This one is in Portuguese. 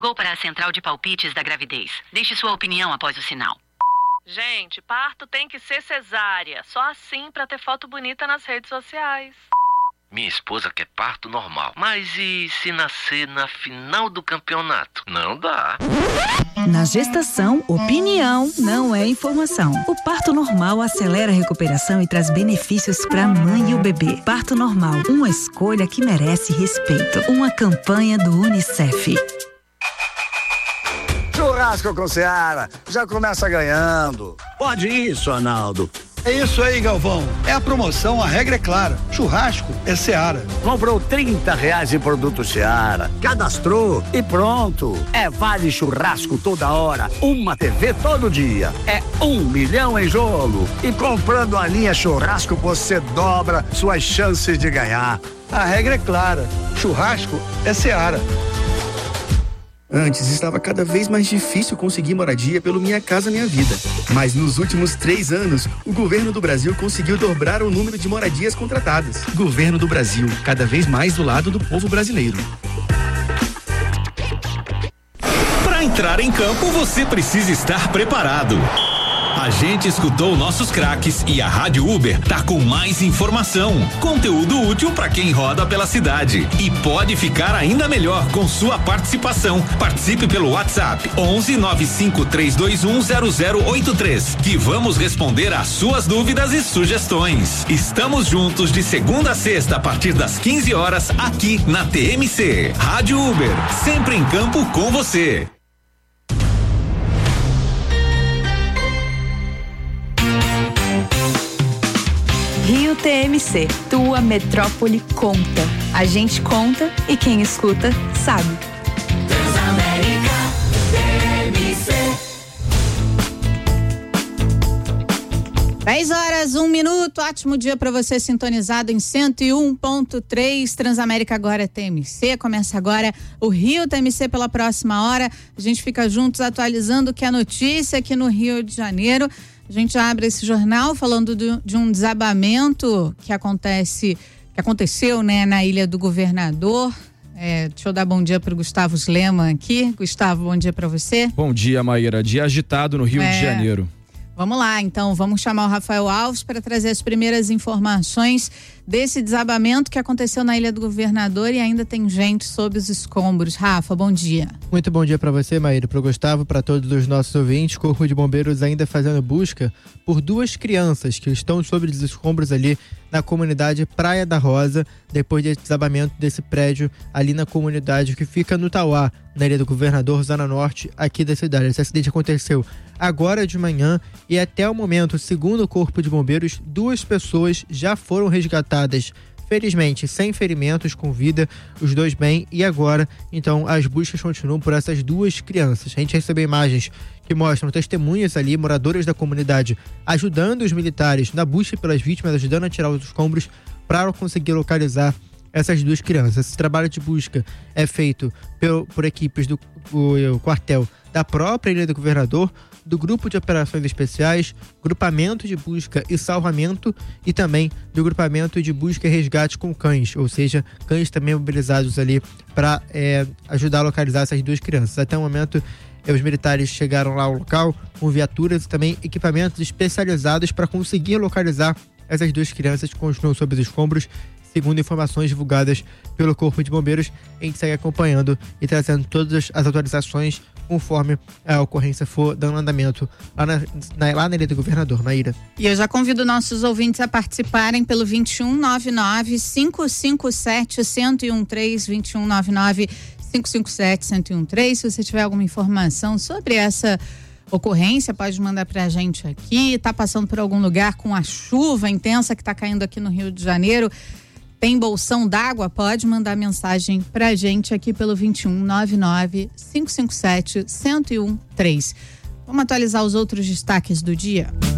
Ligou para a central de palpites da gravidez. Deixe sua opinião após o sinal. Gente, parto tem que ser cesárea. Só assim pra ter foto bonita nas redes sociais. Minha esposa quer parto normal. Mas e se nascer na final do campeonato? Não dá. Na gestação, opinião não é informação. O parto normal acelera a recuperação e traz benefícios para a mãe e o bebê. Parto normal, uma escolha que merece respeito. Uma campanha do UNICEF. Churrasco com Seara, já começa ganhando. Pode isso, Arnaldo. É isso aí, Galvão. É a promoção, a regra é clara. Churrasco é Seara. Comprou R$30 em produto Seara, cadastrou e pronto. É vale churrasco toda hora, uma TV todo dia. É 1 milhão em jogo. E comprando a linha churrasco, você dobra suas chances de ganhar. A regra é clara. Churrasco é Seara. Antes estava cada vez mais difícil conseguir moradia pelo Minha Casa Minha Vida. Mas nos últimos 3 anos, o governo do Brasil conseguiu dobrar o número de moradias contratadas. Governo do Brasil, cada vez mais do lado do povo brasileiro. Para entrar em campo, você precisa estar preparado. A gente escutou nossos craques e a Rádio Uber tá com mais informação, conteúdo útil para quem roda pela cidade e pode ficar ainda melhor com sua participação. Participe pelo WhatsApp 11 95321 0083 que vamos responder às suas dúvidas e sugestões. Estamos juntos de segunda a sexta a partir das 15 horas aqui na TMC. Rádio Uber, sempre em campo com você. Rio TMC, tua metrópole conta. A gente conta e quem escuta sabe. Transamérica TMC. 10h01, ótimo dia para você sintonizado em 101.3 Transamérica agora TMC. Começa agora o Rio TMC pela próxima hora. A gente fica juntos atualizando o que é notícia aqui no Rio de Janeiro. A gente abre esse jornal falando de um desabamento que aconteceu, né, na Ilha do Governador. Deixa eu dar bom dia para o Gustavo Sleman aqui. Gustavo, bom dia para você. Bom dia, Maíra. Dia agitado no Rio de Janeiro. Vamos lá, então, vamos chamar o Rafael Alves para trazer as primeiras informações desse desabamento que aconteceu na Ilha do Governador e ainda tem gente sob os escombros. Rafa, bom dia. Muito bom dia para você, Maíra, para o Gustavo, para todos os nossos ouvintes. Corpo de Bombeiros ainda fazendo busca por 2 crianças que estão sob os escombros ali na comunidade Praia da Rosa, depois desse desabamento desse prédio ali na comunidade que fica no Tauá, na Ilha do Governador, zona norte aqui da cidade. Esse acidente aconteceu agora de manhã e até o momento, segundo o Corpo de Bombeiros, 2 pessoas já foram resgatadas, felizmente sem ferimentos, com vida, os 2 bem, e agora, então, as buscas continuam por essas 2 crianças. A gente recebeu imagens que mostram testemunhas ali, moradores da comunidade, ajudando os militares na busca pelas vítimas, ajudando a tirar os escombros para conseguir localizar essas 2 crianças. Esse trabalho de busca é feito por equipes do quartel da própria Ilha do Governador, do Grupo de Operações Especiais, Grupamento de Busca e Salvamento e também do Grupamento de Busca e Resgate com cães, ou seja, cães também mobilizados ali para ajudar a localizar essas 2 crianças. Até o momento, os militares chegaram lá ao local com viaturas e também equipamentos especializados para conseguir localizar essas 2 crianças que continuam sob os escombros. Segundo informações divulgadas pelo Corpo de Bombeiros, a gente segue acompanhando e trazendo todas as atualizações conforme a ocorrência for dando andamento lá na Ilha do Governador, Maíra. E eu já convido nossos ouvintes a participarem pelo 2199-557-1013, 2199-557-1013. Se você tiver alguma informação sobre essa ocorrência, pode mandar pra gente aqui. Tá passando por algum lugar com a chuva intensa que tá caindo aqui no Rio de Janeiro, tem bolsão d'água? Pode mandar mensagem pra gente aqui pelo 2199-557-1013. Vamos atualizar os outros destaques do dia?